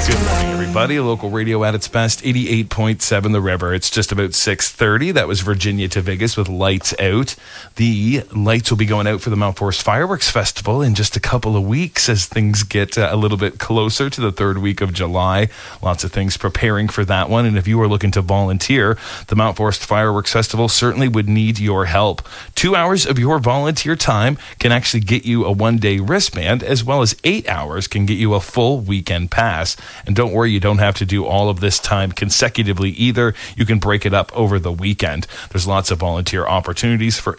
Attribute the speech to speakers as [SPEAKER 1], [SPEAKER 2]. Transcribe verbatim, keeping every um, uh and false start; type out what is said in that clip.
[SPEAKER 1] Good morning, everybody. Local radio at its best, eighty-eight point seven The River. It's just about six thirty. That was Virginia to Vegas with Lights Out. The lights will be going out for the Mount Forest Fireworks Festival in just a couple of weeks as things get uh, a little bit closer to the third week of July. Lots of things preparing for that one. And if you are looking to volunteer, the Mount Forest Fireworks Festival certainly would need your help. Two hours of your volunteer time can actually get you a one-day wristband, as well as eight hours can get you a full weekend pass. And don't worry, you don't have to do all of this time consecutively either. You can break it up over the weekend. There's lots of volunteer opportunities for